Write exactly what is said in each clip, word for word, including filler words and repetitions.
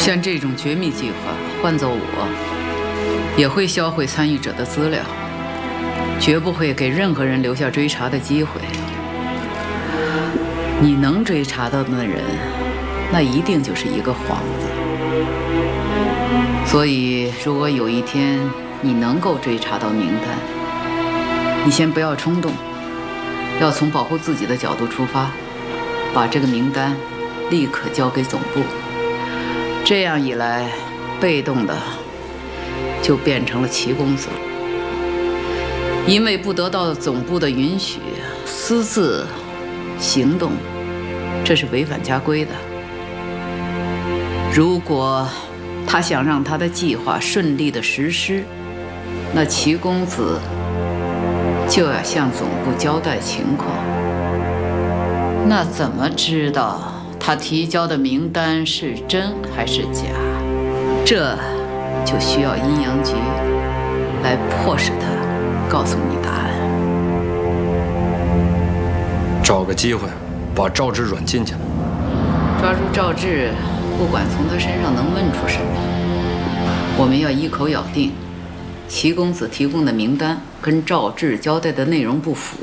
像这种绝密计划，换做我，也会销毁参与者的资料，绝不会给任何人留下追查的机会。你能追查到的人，那一定就是一个幌子。所以，如果有一天你能够追查到名单，你先不要冲动，要从保护自己的角度出发，把这个名单立刻交给总部。这样一来，被动的就变成了齐公子，因为不得到总部的允许，私自行动，这是违反家规的。如果他想让他的计划顺利的实施，那齐公子就要向总部交代情况。那怎么知道他提交的名单是真还是假？这就需要阴阳局来迫使他告诉你答案。 找个机会把赵志软禁起来。 抓住赵志，不管从他身上能问出什么，我们要一口咬定齐公子提供的名单跟赵志交代的内容不符。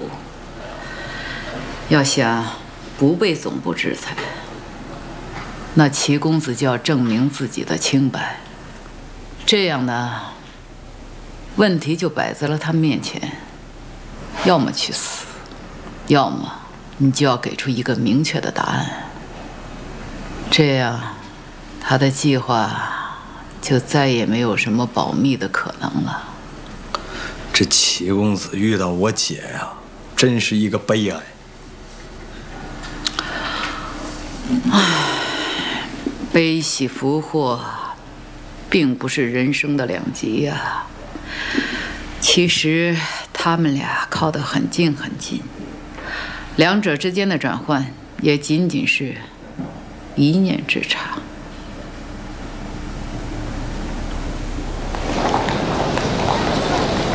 要想不被总部制裁，那齐公子就要证明自己的清白。这样呢，问题就摆在了他面前，要么去死，要么你就要给出一个明确的答案。这样，他的计划就再也没有什么保密的可能了。 这齐公子遇到我姐呀，真是一个悲哀。 唉，悲喜福祸，并不是人生的两极呀。其实他们俩靠得很近很近，两者之间的转换也仅仅是一念之差。